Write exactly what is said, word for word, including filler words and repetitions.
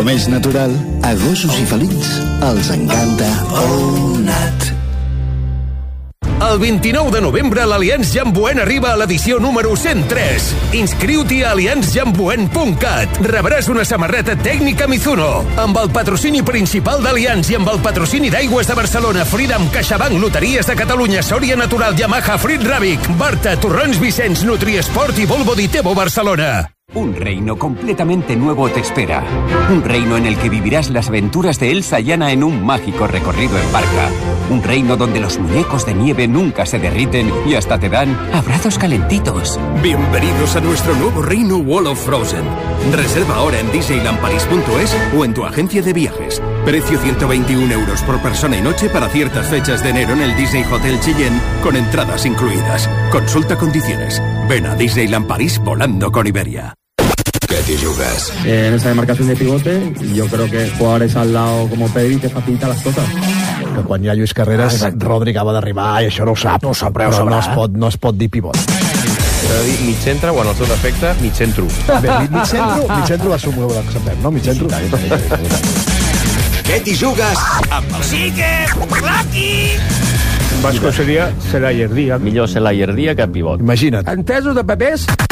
Com és natural, a gossos i felins els encanta Onat. El vint-i-nou de novembre l'Allianz Jamboen arriba a l'edició número cent tres. Inscriu-t'hi a allianz jamboen punt cat. Rebràs una samarreta tècnica Mizuno, amb el patrocini principal d'Allianz i amb el patrocini d'Aigües de Barcelona, Freedom, CaixaBank, Loteries de Catalunya, Sòria Natural, Yamaha, Frit Ràbic, Barta, Torrons Vicenç, Nutriesport i Volvo Ditebo Barcelona. Un reino completamente nuevo te espera. Un reino en el que vivirás las aventuras de Elsa y Anna en un mágico recorrido en barca. Un reino donde los muñecos de nieve nunca se derriten y hasta te dan abrazos calentitos. Bienvenidos a nuestro nuevo reino Wall of Frozen. Reserva ahora en disneyland paris punto es o en tu agencia de viajes. Precio ciento veintiún euros por persona y noche para ciertas fechas de enero en el Disney Hotel Chillén, con entradas incluidas. Consulta condiciones. Ven a Disneyland París volando con Iberia. ¿Qué te jugas? Eh, en esa demarcación de pivote, yo creo que jugadores al lado como Pedri te facilita las cosas. Que quan hi ha Lluís Carreras, ah, Rodri acaba d'arribar i això no ho sap, no ho sap, però no es, pot, no es pot dir pivot. S'ha de dir mig centre, o en el seu defecte, mig centro. Bé, mig centro, mig centro va ser un model d'acceptem, no? Mig centro. Què t'hi jugues? Amb el Sigue, Lucky! Vasco seria Selayer Díaz. Millor Selayer Díaz que pivot. Imagina't. Entesos de papers?